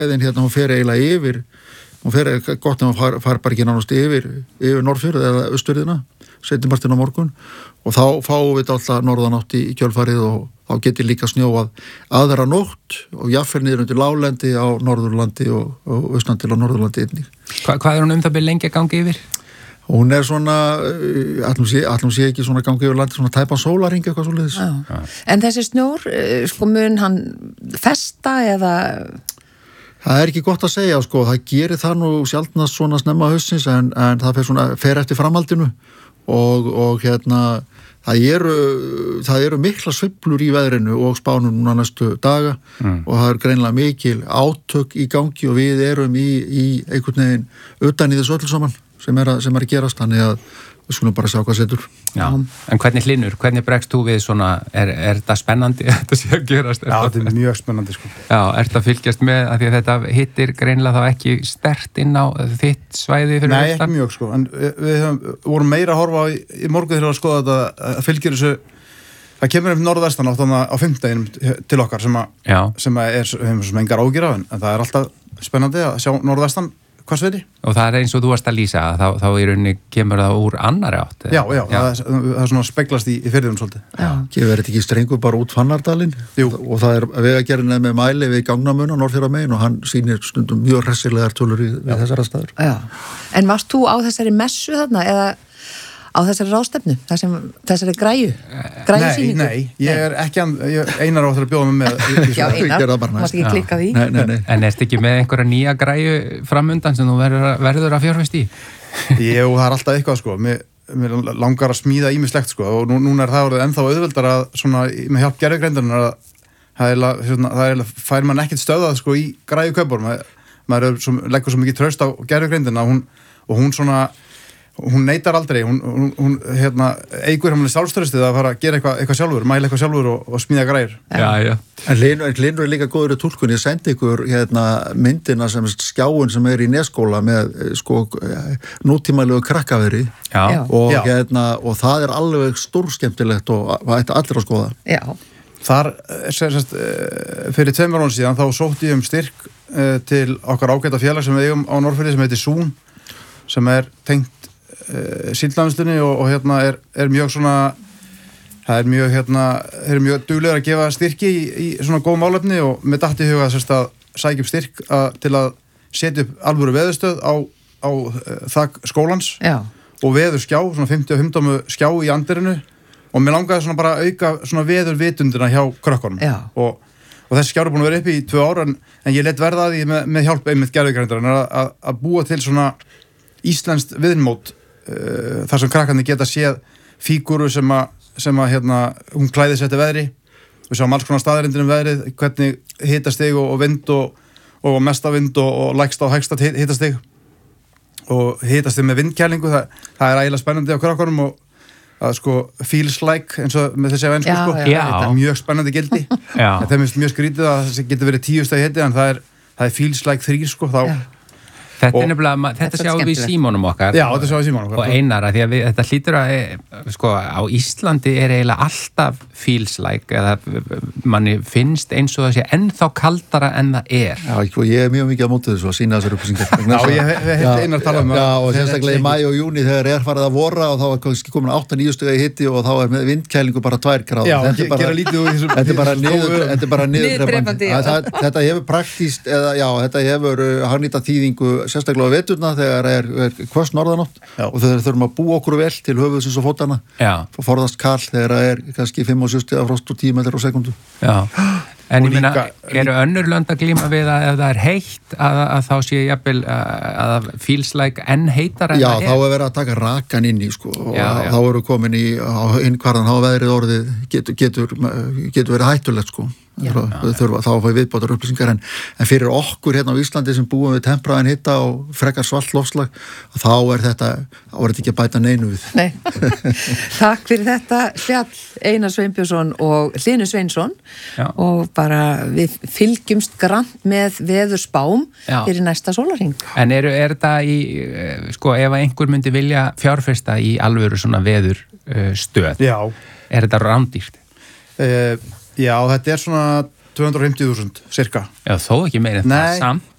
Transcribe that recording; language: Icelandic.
leiðin hérna, hún fer eiginlega yfir, hún fer gott ef hún far bara ekki nánast yfir Norðfjörð eða austurðina, seinnipartinn á morgun og þá fáum við alltaf norðanátt í kjölfarið og þá getur líka snjóað aðra nótt og jafnvel niður undir láglendi á Norðurlandi og austan til á Norðurlandi einnig. Hvað hún það byrja lengi að ganga yfir? Hún svona, allum sé ekki svona gangi yfir landi, svona tæpan sólarhring eitthvað svoleiðis. En þessi snjór, mun hann festa eða? Það ekki gott að segja, það gerir það nú sjaldnast svona snemma haustsins en það fer eftir framhaldinu og hérna, það eru mikla sveiflur í veðrinu og spánum núna næstu daga og það greinilega mikil átök í gangi og við erum í einhvern veginn utan í þessu öllu saman sem er að gerast, þannig að við skulum bara sjá hvað setur. Já, en hvernig Hlynur, hvernig bregst þú við svona, er þetta spennandi að þetta sé að gerast? Já, þetta er mjög spennandi sko. Já, ert að fylgjast með að því að þetta hittir greinilega þá ekki sterkt inn á þitt svæði fyrir Nei, ekki mjög sko, en við vorum meira að horfa í morgun þegar að skoða þetta að fylgjur þessu, það kemur norðvestan á 5. til okkar sem hefum sem engar ágjur af en það er alltaf spennandi að sjá norðvestan hvað sveiti. Og það er eins og þú varst að lýsa, þá í rauninni kemur það úr annari átt. Já. Það er svona speglast í firðinum svolítið. Gefur þetta ekki strengur bara út Fannardalinn? Jú. Og það er vegagerðin með mæli við Gangnamun á Norðfjarðarmegin og hann sýnir stundum mjög hressilegar tölur við þessar aðstæður. Já. En varst þú á þessari messu þarna eða á þessari ráðstefnu, þessari græjusýningu? Nei, ég er ekki Einar á að bjóða mig með Já, Einar, mást ekki klikka því Nei. En ertu ekki með einhverja nýja græju framundan sem þú verður að fjárfest í? Jú, það er alltaf eitthvað sko mér langar að smíða ýmislegt sko og núna er það orðið ennþá auðveldar að svona, með hjálp gervigreindarinnar það fær mann ekkert stöðað sko í græjukaupur maður leggur svo mikið traust á gervigreindina og hún svona hún neitar aldrei, hún eigur hann sjálfströstið að fara að gera eitthvað sjálfur, mæla eitthvað sjálfur og smíða græjur. Já. En Hlynur er líka góður í túlkun, ég sendi ykkur myndina sem skjáin sem er í Nesskóla með nútímalegu krakkaveri og það er alveg stórskemmtilegt og það ætti allir að skoða. Já. Þar, fyrir 2 árum síðan þá sótti ég styrk til okkar ágæta félag sem við eigum á Norðfirði sem heitir Sún sem er tengt síldlæðinslunni og er mjög svona það er mjög duglegur að gefa styrki í svona góð málefni og með datt í huga að sækja upp styrk til að setja upp alvöru veðurstöð á þak skólans og veðurskjá, svona 50 skjá í andirinu og mér langaði svona bara að auka svona veðurvitundina hjá krökkunum og þessi skjár er búin að vera upp í 2 ár en ég let verða að því með hjálp einmitt gervigreindarinnar að búa til svona íslenskt viðmót þar sem krakkarnir geta séð fígúru sem hún klæði sér eftir veðri við sjáum alls konar staðarindir veðrið hvernig hitastig og vind og mesta vind og lægsta og hægsta hitastig og hitastig með vindkælingu það er ægilega spennandi á krakkarum og að feels like eins og með þessi ensku þetta er mjög spennandi gildi það er mjög skrítið að það getur verið 10 stigi hiti en það er feels like 3 þá Þetta er nefnilega, þetta sjáum við í símónum okkar. Já, þetta sjáum við í símónum okkar. Og Einar, því að þetta hlýtur að, á Íslandi er eiginlega alltaf feels like, eða manni finnst eins og það sé ennþá kaldara en það er. Já, ég er mjög mikið á móti þessu að sýna þessar upplýsingar. Já, ég hef Einar talað um það. Já, og sérstaklega í maí og júni þegar farið að vora og þá er kannski komin 8-9 stiga í hiti og þá er með vindkælingu bara 2 gráður. Já, gera lítið úr þessum. Þetta er bara niðurdrepandi. Þetta hefur praktískt, eða já, þetta hefur hagnýta þýðingu sérstaklega á veturna þegar er hvöss norðanátt og þegar þurfum að búa okkur vel til höfuðsins og fótana og forðast kall þegar er kannski 5 og 7 stiga frost og 10 metrar á sekundu. Já, en ég meina, eru önnur lönd að glíma við að ef það er heitt að þá sé jafnvel að feels like enn heitara en það er? Já, þá er verið að taka rakan inn í og þá eru komin í innkvarðan þá veðrið orðið getur verið hættulegt þá fá viðbótar upplýsingar en fyrir okkur hérna á Íslandi sem búum við tempraðan hitta og frekar svalt lofslag þá er þetta ekki að bæta neinu við. Nei. Takk fyrir þetta Fjall Einar Sveinbjörnsson og Hlynur Sveinsson og bara við fylgjumst grannt með veðurspám fyrir næsta sólarhring. En er þetta ef einhver myndi vilja fjárfesta í alvöru svona veðurstöð er þetta rándýrt? Já, þetta er svona 250.000 cirka. Já, þó ekki meira en það samt.